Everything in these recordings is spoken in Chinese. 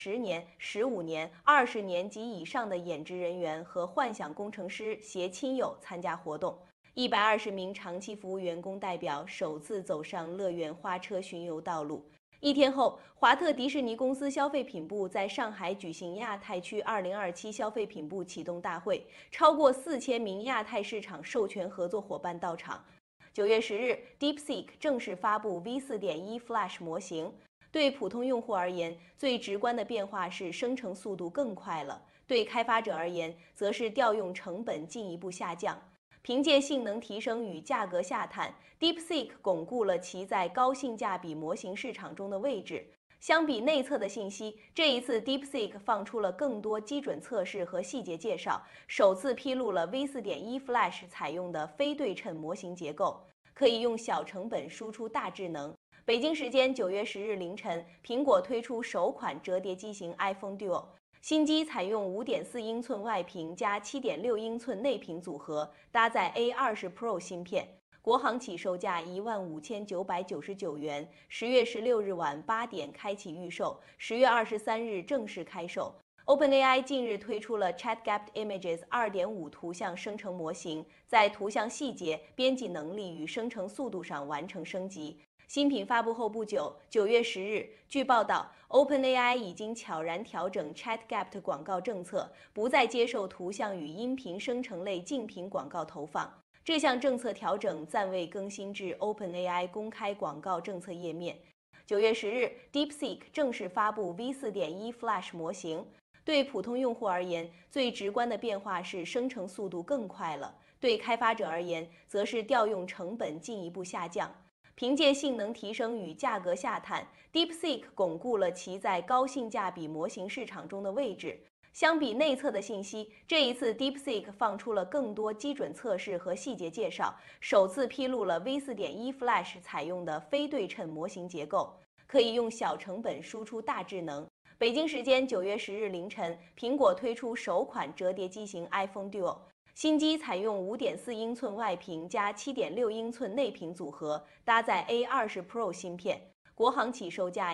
10年、15年、20年及以上的演职人员和幻想工程师携亲友参加活动。120名长期服务员工代表首次走上乐园花车巡游道路。一天后，华特迪士尼公司消费品部在上海举行亚太区2027消费品部启动大会，超过4000名亚太市场授权合作伙伴到场。9月10日 ，DeepSeek 正式发布 V4.1 Flash 模型。对普通用户而言，最直观的变化是生成速度更快了；对开发者而言，则是调用成本进一步下降。凭借性能提升与价格下探 ，DeepSeek 巩固了其在高性价比模型市场中的位置。相比内测的信息，这一次 DeepSeek 放出了更多基准测试和细节介绍，首次披露了 V4.1 Flash 采用的非对称模型结构，可以用小成本输出大智能。北京时间9月10日凌晨，苹果推出首款折叠机型 iPhone Duo。新机采用5.4英寸外屏加7.6英寸内屏组合，搭载 A20 Pro 芯片，国行起售价15999元，10月16日晚8点开启预售，10月23日正式开售。OpenAI 近日推出了 ChatGPT Images 2.5图像生成模型，在图像细节、编辑能力与生成速度上完成升级。新品发布后不久，9月10日，据报道 ，OpenAI 已经悄然调整 ChatGPT 广告政策，不再接受图像与音频生成类竞品广告投放。这项政策调整暂未更新至 OpenAI 公开广告政策页面。9月10日 ，DeepSeek 正式发布 V4.1 Flash 模型。对普通用户而言，最直观的变化是生成速度更快了；对开发者而言，则是调用成本进一步下降。凭借性能提升与价格下探 ，DeepSeek 巩固了其在高性价比模型市场中的位置。相比内测的信息，这一次 DeepSeek 放出了更多基准测试和细节介绍，首次披露了 V4.1 Flash 采用的非对称模型结构，可以用小成本输出大智能。北京时间9月10日凌晨，苹果推出首款折叠机型 iPhone Duo。新机采用5.4英寸外屏加7.6英寸内屏组合，搭载 A20 Pro 芯片，国行起售价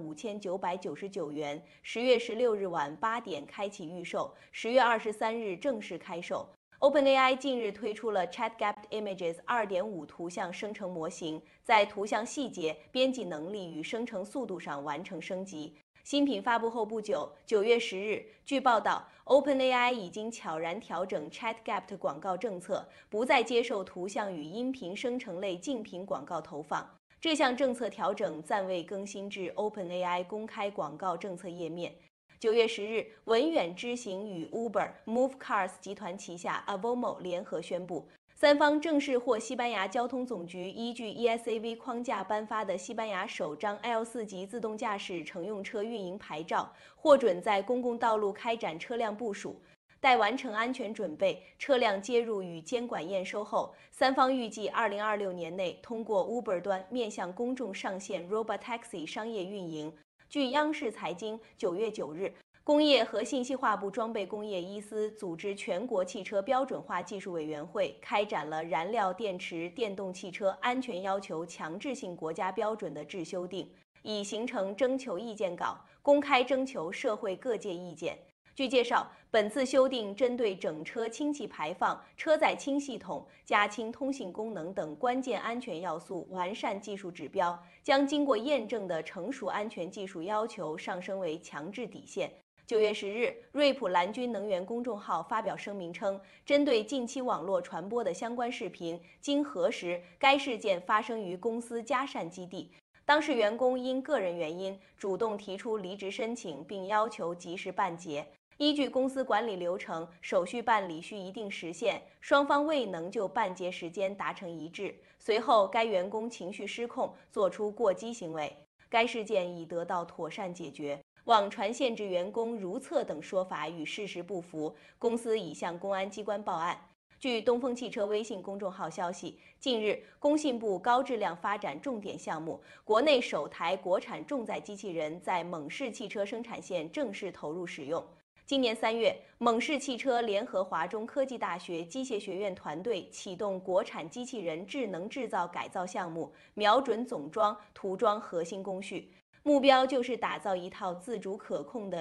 15999元，10月16日晚8点开启预售，10月23日正式开售。OpenAI 近日推出了 ChatGPT Images 2.5图像生成模型，在图像细节、编辑能力与生成速度上完成升级。新品发布后不久，9月10日，据报道 ，OpenAI 已经悄然调整 ChatGPT 广告政策，不再接受图像与音频生成类竞品广告投放。这项政策调整暂未更新至 OpenAI 公开广告政策页面。9月10日，文远知行与 Uber、Move Cars 集团旗下 Avomo 联合宣布，三方正式获西班牙交通总局依据 ESAV 框架颁发的西班牙首张 L4级自动驾驶乘用车运营牌照，获准在公共道路开展车辆部署。待完成安全准备，车辆接入与监管验收后，三方预计2026年内通过 Uber 端面向公众上线 Robotaxi 商业运营。据央视财经9月9日，工业和信息化部装备工业一司组织全国汽车标准化技术委员会开展了燃料电池电动汽车安全要求强制性国家标准的制修订，已形成征求意见稿，公开征求社会各界意见。据介绍，本次修订针对整车氢气排放、车载氢系统、加氢通信功能等关键安全要素完善技术指标，将经过验证的成熟安全技术要求上升为强制底线。9月10日，瑞普蓝军能源公众号发表声明称，针对近期网络传播的相关视频，经核实，该事件发生于公司嘉善基地。当事员工因个人原因主动提出离职申请，并要求及时办结。依据公司管理流程，手续办理需一定时限，双方未能就办结时间达成一致。随后，该员工情绪失控，做出过激行为。该事件已得到妥善解决。网传限制员工如厕等说法与事实不符，公司已向公安机关报案。据东风汽车微信公众号消息，近日，工信部高质量发展重点项目国内首台国产重载机器人在蒙氏汽车生产线正式投入使用。今年3月，蒙氏汽车联合华中科技大学机械学院团队启动国产机器人智能制造改造项目，瞄准总装、涂装核心工序。 目标就是打造一套自主可控的